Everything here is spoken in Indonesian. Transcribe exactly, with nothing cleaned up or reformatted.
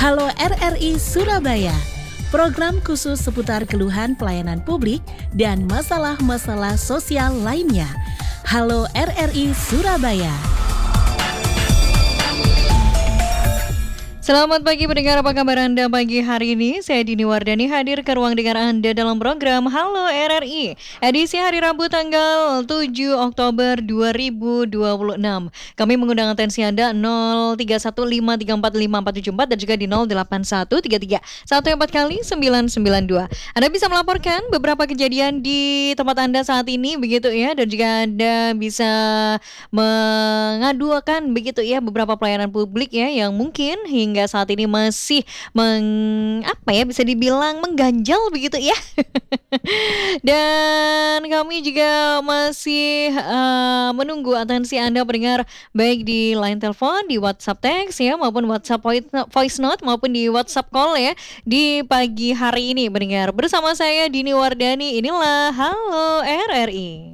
Halo R R I Surabaya, program khusus seputar keluhan pelayanan publik dan masalah-masalah sosial lainnya. Halo R R I Surabaya. Selamat pagi pendengar, apa kabar Anda pagi hari ini? Saya Dini Wardani hadir ke ruang dengar Anda dalam program Halo R R I, edisi hari Rabu tanggal tujuh Oktober dua ribu dua puluh enam. Kami mengundang atensi Anda nol tiga satu lima tiga empat lima empat tujuh empat dan juga di nol delapan satu tiga tiga satu empat kali sembilan sembilan dua. Anda bisa melaporkan beberapa kejadian di tempat Anda saat ini begitu ya, dan juga Anda bisa mengadukan begitu ya beberapa pelayanan publik ya yang mungkin hingga hingga saat ini masih meng, apa ya bisa dibilang mengganjal begitu ya. Dan kami juga masih uh, menunggu atensi Anda pendengar, baik di line telepon, di WhatsApp text ya, maupun WhatsApp voice note, maupun di WhatsApp call ya di pagi hari ini pendengar. Bersama saya Dini Wardani, inilah Halo R R I.